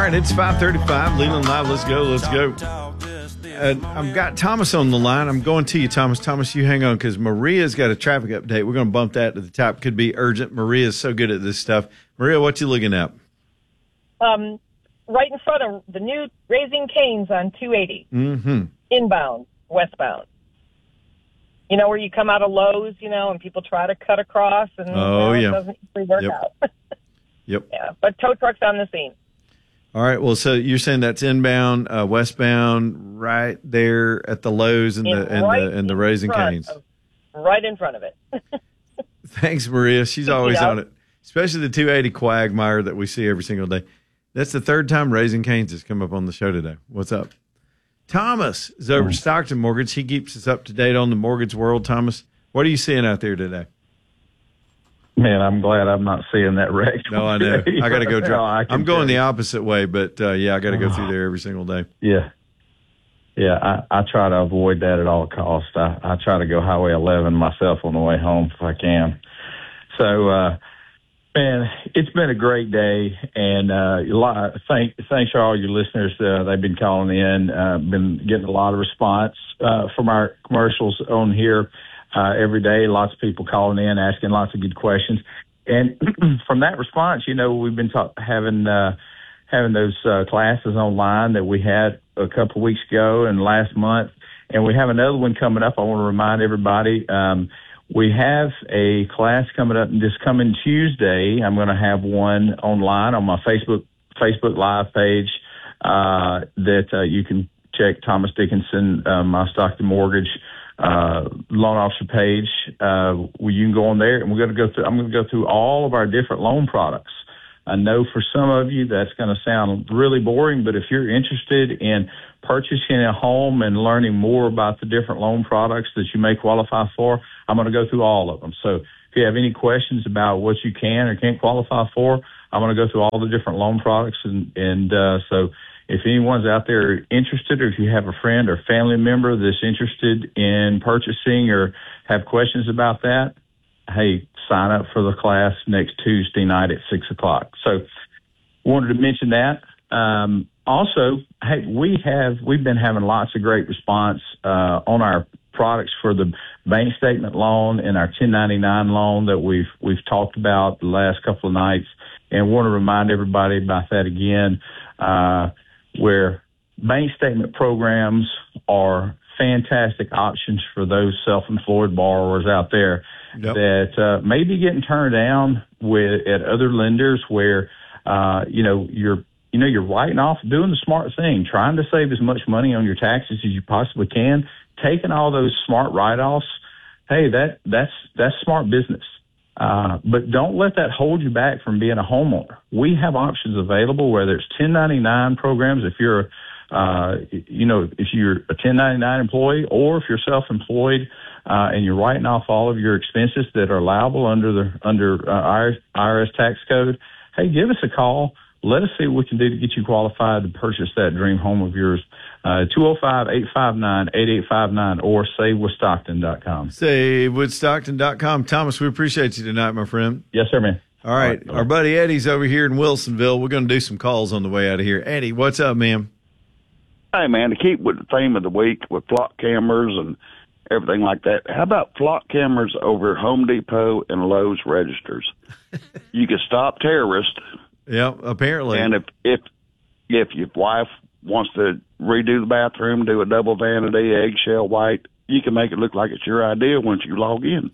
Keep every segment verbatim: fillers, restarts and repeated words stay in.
right, it's five thirty-five. Leland Live, let's go, let's go. Uh, I've got Thomas on the line. I'm going to you, Thomas. Thomas, you hang on because Maria's got a traffic update. We're going to bump that to the top. Could be urgent. Maria's so good at this stuff. Maria, what you looking at? Um, right in front of the new Raising Cane's on two eighty. Mm-hmm. Inbound, westbound. You know, where you come out of Lowe's, you know, and people try to cut across, and oh, you know, yeah. it doesn't really work yep. out. Yep. Yeah, but tow truck's on the scene. All right. Well, so you're saying that's inbound, uh, westbound, right there at the Lowe's and the and right the and the Raising Cane's. Of, right in front of it. Thanks, Maria. She's always you know? on it, especially the two eighty quagmire that we see every single day. That's the third time Raising Cane's has come up on the show today. What's up? Thomas is over at Stockton Mortgage. He keeps us up to date on the mortgage world. Thomas, what are you seeing out there today? Man, I'm glad I'm not seeing that wreck. No, I know. I got to go drive. no, I'm going the opposite way, but uh, yeah, I got to go through there every single day. Yeah. Yeah, I, I try to avoid that at all costs. I, I try to go Highway eleven myself on the way home if I can. So, uh, man, it's been a great day, and uh, a lot, thank, thanks to all your listeners. Uh, they've been calling in, uh, been getting a lot of response uh, from our commercials on here. Uh, every day, lots of people calling in, asking lots of good questions. And from that response, you know, we've been talk- having uh, having those uh, classes online that we had a couple of weeks ago and last month. And we have another one coming up. I want to remind everybody, um, we have a class coming up this coming Tuesday. I'm going to have one online on my Facebook Facebook Live page uh, that uh, you can check Thomas Dickinson, uh, my Stockton Mortgage uh, loan officer page. Uh, well, you can go on there, and we're going to go through, I'm going to go through all of our different loan products. I know for some of you that's going to sound really boring, but if you're interested in purchasing a home and learning more about the different loan products that you may qualify for, I'm going to go through all of them. So if you have any questions about what you can or can't qualify for, I'm going to go through all the different loan products. And, and uh, so if anyone's out there interested, or if you have a friend or family member that's interested in purchasing or have questions about that, hey, sign up for the class next Tuesday night at six o'clock. So wanted to mention that. Um, also, hey, we have, we've been having lots of great response uh, on our products for the bank statement loan and our ten ninety-nine loan that we've, we've talked about the last couple of nights. And want to remind everybody about that again, uh, where bank statement programs are fantastic options for those self-employed borrowers out there yep. that uh, may be getting turned down with at other lenders where uh, you know you're you know you're writing off doing the smart thing, trying to save as much money on your taxes as you possibly can, taking all those smart write-offs. Hey, that that's that's smart business. Uh, but don't let that hold you back from being a homeowner. We have options available, whether it's ten ninety-nine programs, if you're, uh, you know, if you're a ten ninety-nine employee, or if you're self-employed, uh, and you're writing off all of your expenses that are allowable under the, under, uh, I R S tax code. Hey, give us a call. Let us see what we can do to get you qualified to purchase that dream home of yours. Uh, two oh five, eight five nine, eight eight five nine or save with stockton dot com. save with stockton dot com. Thomas, we appreciate you tonight, my friend. Yes, sir, man. All right. All right. Our buddy Eddie's over here in Wilsonville. We're going to do some calls on the way out of here. Eddie, what's up, man? Hey, man, to keep with the theme of the week with flock cameras and everything like that, how about flock cameras over Home Depot and Lowe's registers? You can stop terrorists. Yeah, apparently. And if if if your wife wants to redo the bathroom, do a double vanity, eggshell white, you can make it look like it's your idea once you log in.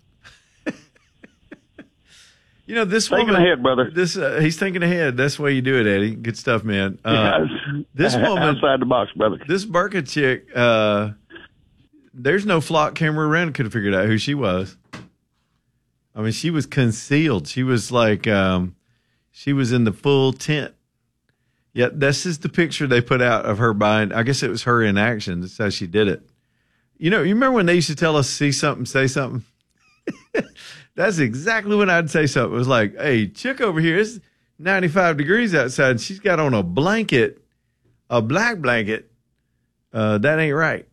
You know, this thinking woman, ahead, brother. This uh, he's thinking ahead. That's the way you do it, Eddie. Good stuff, man. Uh, yes. This woman outside the box, brother. This Burka chick. Uh, there's no flock camera around. Could have figured out who she was. I mean, she was concealed. She was like. Um, She was in the full tent. Yeah, this is the picture they put out of her buying. I guess it was her in action. That's how she did it. You know, you remember when they used to tell us, see something, say something? That's exactly when I'd say something. It was like, hey, chick over here, it's ninety-five degrees outside, and she's got on a blanket, a black blanket. Uh, that ain't right.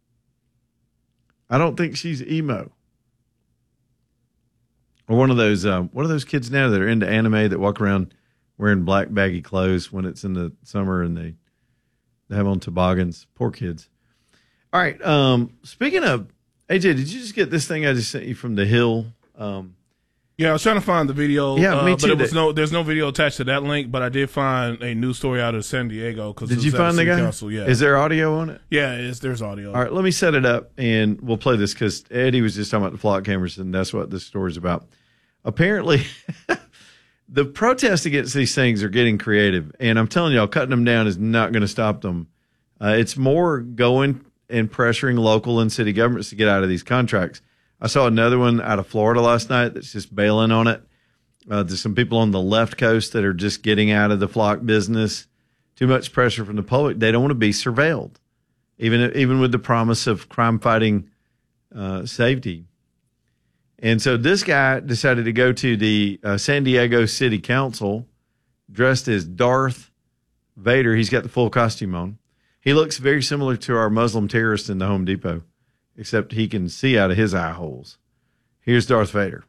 I don't think she's emo. Or one of those, uh, one of those kids now that are into anime that walk around wearing black baggy clothes when it's in the summer and they, they have on toboggans. Poor kids. All right. Um, speaking of, A J, did you just get this thing I just sent you from the Hill? Um, Yeah, I was trying to find the video. Yeah, uh, me too. But it was no, there's no video attached to that link. But I did find a news story out of San Diego. Cause did you find the guy? Council. Yeah. Is there audio on it? Yeah, it's, there's audio. All right, let me set it up and we'll play this because Eddie was just talking about the flock cameras and that's what this story's about. Apparently, the protests against these things are getting creative. And I'm telling y'all, cutting them down is not going to stop them. Uh, it's more going and pressuring local and city governments to get out of these contracts. I saw another one out of Florida last night that's just bailing on it. Uh, there's some people on the left coast that are just getting out of the flock business. Too much pressure from the public. They don't want to be surveilled, even even with the promise of crime-fighting uh, safety. And so this guy decided to go to the uh, San Diego City Council dressed as Darth Vader. He's got the full costume on. He looks very similar to our Muslim terrorist in the Home Depot, except he can see out of his eye holes. Here's Darth Vader.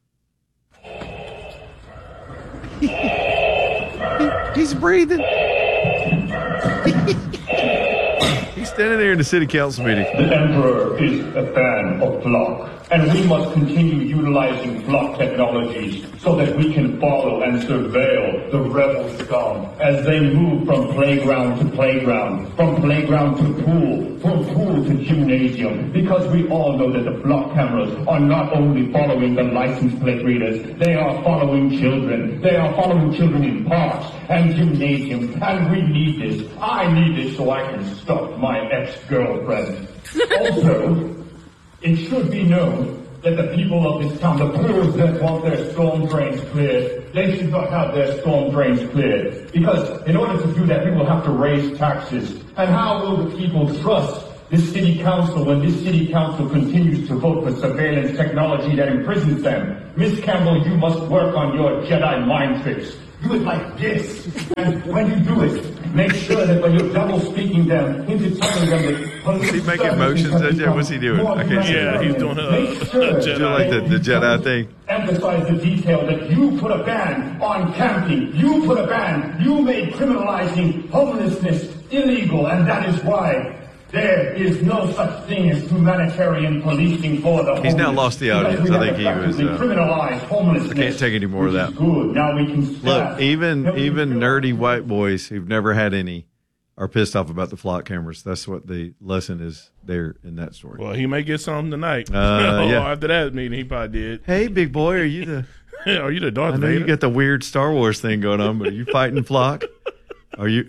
He's breathing. He's standing there in the city council meeting. The Emperor is a fan of flock, and we must continue utilizing flock technologies so that we can follow and surveil the rebel scum as they move from playground to playground, from playground to pool, from pool to gymnasium, because we all know that the flock cameras are not only following the license plate readers, they are following children. They are following children in parks and gymnasiums, and we need this. I need this so I can stop my ex-girlfriend. Also, it should be known that the people of this town, the poors that want their storm drains cleared, they should not have their storm drains cleared. Because in order to do that, we will have to raise taxes. And how will the people trust this city council when this city council continues to vote for surveillance technology that imprisons them? Miss Campbell, you must work on your Jedi mind tricks. Do it like this. And when you do it, make sure that when you're double speaking them into telling them that police. Is he making motions, A J? What's he doing? I can't see. Yeah, he's doing a, a Doing Jedi. like the, the Jedi thing. Emphasize the detail that you put a ban on camping. You put a ban. You made criminalizing homelessness illegal, and that is why there is no such thing as humanitarian policing for the homeless. He's now lost the audience. I think he was. Uh, criminalized homelessness. I can't take any more of that. Good. Now we can Look, even even nerdy white boys who've never had any are pissed off about the flock cameras. That's what the lesson is there in that story. Well, he may get some tonight. Uh, yeah. After that meeting, he probably did. Hey, big boy, are you the? Are you the Darth I know Vader? you got the weird Star Wars thing going on, but are you fighting flock? Are you?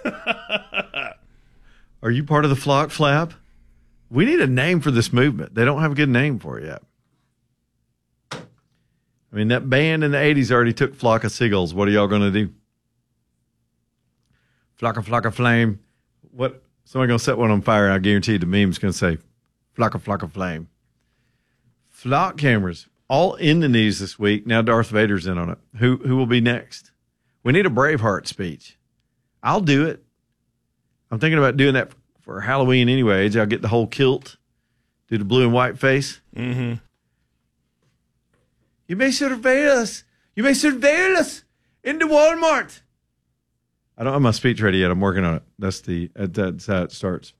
Are you part of the flock flap? We need a name for this movement. They don't have a good name for it yet. I mean, that band in the eighties already took Flock of Seagulls. What are y'all going to do? Flock of Flock of Flame. What? Somebody going to set one on fire, and I guarantee you the meme's going to say, Flock of Flock of Flame. Flock cameras, all in the news this week. Now Darth Vader's in on it. Who, who will be next? We need a Braveheart speech. I'll do it. I'm thinking about doing that for Halloween anyway. I'll get the whole kilt, do the blue and white face. Mm-hmm. You may surveil us. You may surveil us into Walmart. I don't have my speech ready yet. I'm working on it. That's the that's how it starts.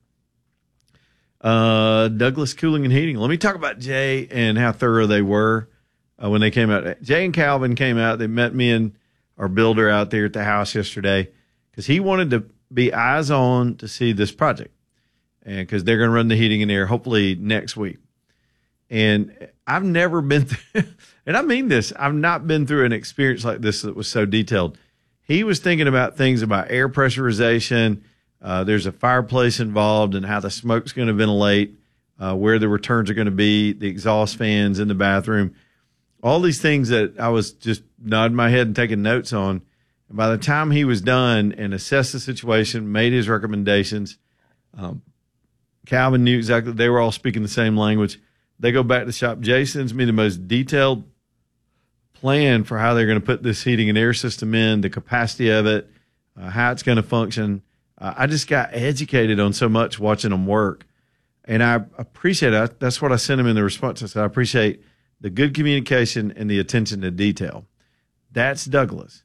Uh, Douglas Cooling and Heating. Let me talk about Jay and how thorough they were uh, when they came out. Jay and Calvin came out. They met me and our builder out there at the house yesterday because he wanted to be eyes on to see this project, and because they're going to run the heating and air hopefully next week. And I've never been through, and I mean this, I've not been through an experience like this that was so detailed. He was thinking about things about air pressurization. Uh, there's a fireplace involved and how the smoke's going to ventilate, uh, where the returns are going to be, the exhaust fans in the bathroom, all these things that I was just nodding my head and taking notes on. And by the time he was done and assessed the situation, made his recommendations, um, Calvin knew exactly. They were all speaking the same language. They go back to the shop. Jay sends me the most detailed plan for how they're going to put this heating and air system in, the capacity of it, uh, how it's going to function. Uh, I just got educated on so much watching them work. And I appreciate it. That's what I sent him in the response. I said, I appreciate the good communication and the attention to detail. That's Douglas.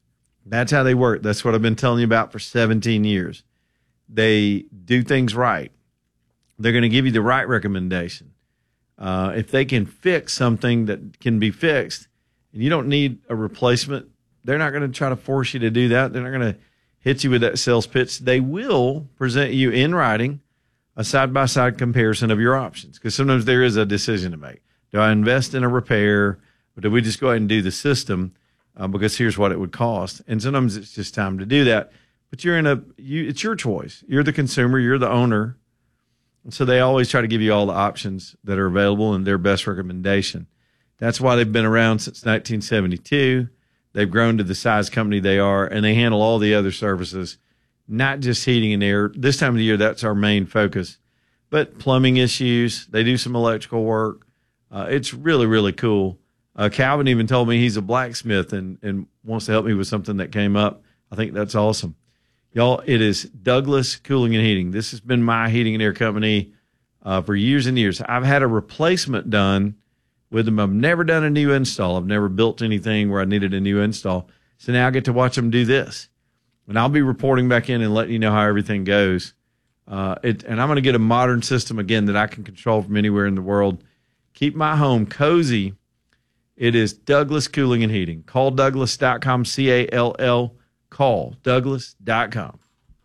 That's how they work. That's what I've been telling you about for seventeen years. They do things right. They're going to give you the right recommendation. Uh, if they can fix something that can be fixed and you don't need a replacement, they're not going to try to force you to do that. They're not going to hit you with that sales pitch. They will present you in writing a side-by-side comparison of your options, because sometimes there is a decision to make. Do I invest in a repair, or do we just go ahead and do the system uh, because here's what it would cost? And sometimes it's just time to do that. But you're in a you, it's your choice. You're the consumer. You're the owner. And so they always try to give you all the options that are available and their best recommendation. That's why they've been around since nineteen seventy-two. They've grown to the size company they are, and they handle all the other services, not just heating and air. This time of the year, that's our main focus. But plumbing issues, they do some electrical work. Uh, it's really, really cool. Uh, Calvin even told me he's a blacksmith and, and wants to help me with something that came up. I think that's awesome. Y'all, it is Douglas Cooling and Heating. This has been my heating and air company uh, for years and years. I've had a replacement done with them. I've never done a new install. I've never built anything where I needed a new install. So now I get to watch them do this. And I'll be reporting back in and letting you know how everything goes. Uh, it, and I'm going to get a modern system, again, that I can control from anywhere in the world. Keep my home cozy. It is Douglas Cooling and Heating. Call Douglas dot com, C A L L. Call Douglas dot com.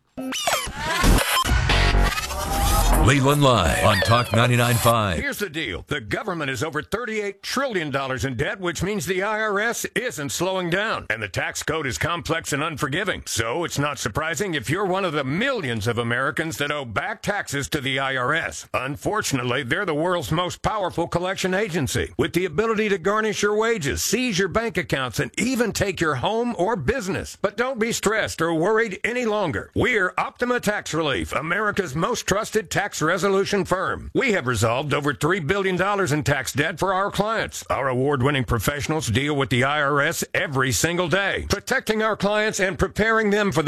Leland Live on Talk ninety-nine point five. Here's the deal. The government is over thirty-eight trillion dollars in debt, which means the I R S isn't slowing down. And the tax code is complex and unforgiving. So it's not surprising if you're one of the millions of Americans that owe back taxes to the I R S. Unfortunately, they're the world's most powerful collection agency, with the ability to garnish your wages, seize your bank accounts, and even take your home or business. But don't be stressed or worried any longer. We're Optima Tax Relief, America's most trusted tax resolution firm. We have resolved over three billion dollars in tax debt for our clients. Our award-winning professionals deal with the I R S every single day, protecting our clients and preparing them for the